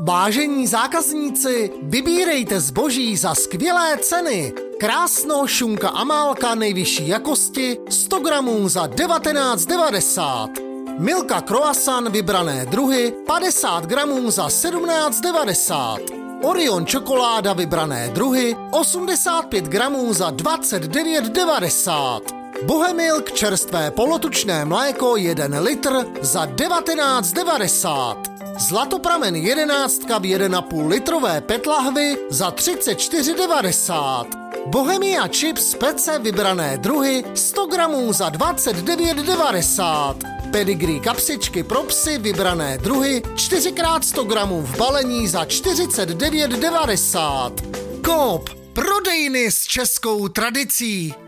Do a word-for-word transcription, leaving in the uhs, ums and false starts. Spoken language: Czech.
Vážení zákazníci, vybírejte zboží za skvělé ceny. Krásno šunka Amálka nejvyšší jakosti sto gramů za devatenáct devadesát. Milka croissant vybrané druhy padesát gramů za sedmnáct devadesát. Orion čokoláda vybrané druhy osmdesát pět gramů za dvacet devět devadesát. Bohemilk čerstvé polotučné mléko jeden litr za devatenáct devadesát. Zlatopramen jedenáctka v jedna a půl litrové pet lahvi za třicet čtyři devadesát. Bohemia chips pece vybrané druhy sto gramů za dvacet devět devadesát. Pedigree kapsičky pro psy vybrané druhy čtyři krát sto gramů v balení za čtyřicet devět devadesát. Coop, prodejny s českou tradicí.